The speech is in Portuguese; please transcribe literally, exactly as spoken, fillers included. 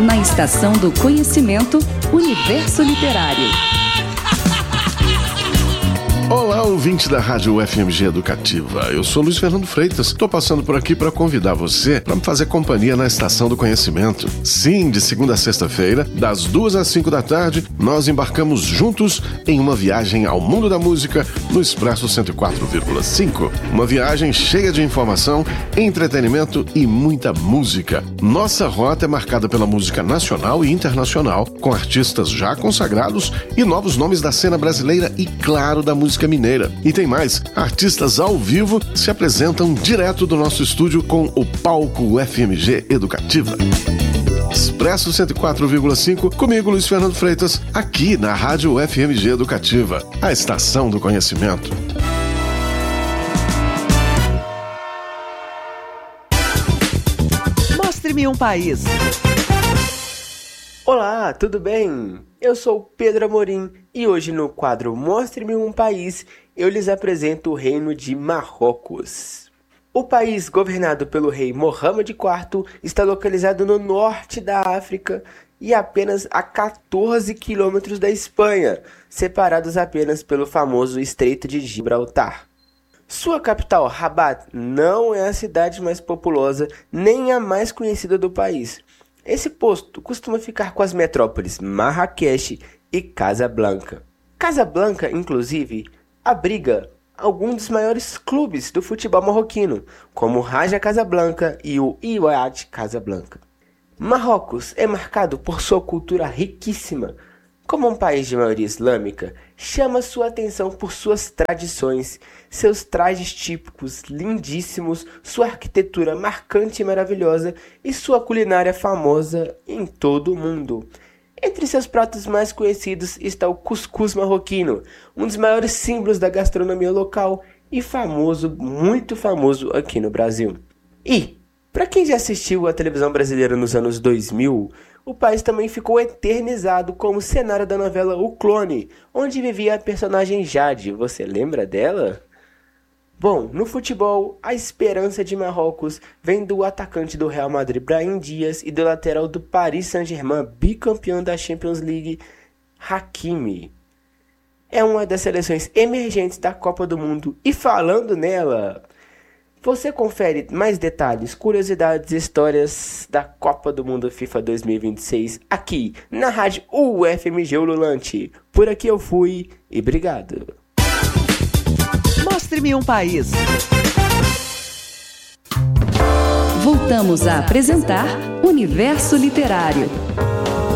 Na Estação do Conhecimento, Universo Literário. Olá, ouvinte da Rádio U F M G Educativa. Eu sou Luiz Fernando Freitas. Estou passando por aqui para convidar você para me fazer companhia na Estação do Conhecimento. Sim, de segunda a sexta-feira, das duas às cinco da tarde, nós embarcamos juntos em uma viagem ao mundo da música no Expresso cento e quatro vírgula cinco. Uma viagem cheia de informação, entretenimento e muita música. Nossa rota é marcada pela música nacional e internacional, com artistas já consagrados e novos nomes da cena brasileira e, claro, da música mineira. E tem mais, artistas ao vivo se apresentam direto do nosso estúdio com o Palco U F M G Educativa. Expresso cento e quatro vírgula cinco, comigo, Luiz Fernando Freitas, aqui na Rádio U F M G Educativa, a Estação do Conhecimento. Mostre-me um país. Olá, tudo bem? Eu sou Pedro Amorim e hoje no quadro Mostre-me um País eu lhes apresento o reino de Marrocos. O país, governado pelo rei Mohammed quarto, está localizado no norte da África e apenas a quatorze quilômetros da Espanha, separados apenas pelo famoso Estreito de Gibraltar. Sua capital, Rabat, não é a cidade mais populosa nem a mais conhecida do país. Esse posto costuma ficar com as metrópoles Marrakech e Casablanca. Casablanca, inclusive, abriga alguns dos maiores clubes do futebol marroquino, como o Raja Casablanca e o Iwad Casablanca. Marrocos é marcado por sua cultura riquíssima. Como um país de maioria islâmica, chama sua atenção por suas tradições, seus trajes típicos lindíssimos, sua arquitetura marcante e maravilhosa e sua culinária famosa em todo o mundo. Entre seus pratos mais conhecidos está o cuscuz marroquino, um dos maiores símbolos da gastronomia local e famoso, muito famoso aqui no Brasil. E, para quem já assistiu à televisão brasileira nos anos dois mil, o país também ficou eternizado como cenário da novela O Clone, onde vivia a personagem Jade. Você lembra dela? Bom, no futebol, a esperança de Marrocos vem do atacante do Real Madrid, Brahim Dias, e do lateral do Paris Saint-Germain, bicampeão da Champions League, Hakimi. É uma das seleções emergentes da Copa do Mundo. E falando nela, você confere mais detalhes, curiosidades e histórias da Copa do Mundo FIFA dois mil e vinte e seis aqui na Rádio U F M G Ululante. Por aqui eu fui e obrigado. Mostre-me um país. Voltamos a apresentar Universo Literário.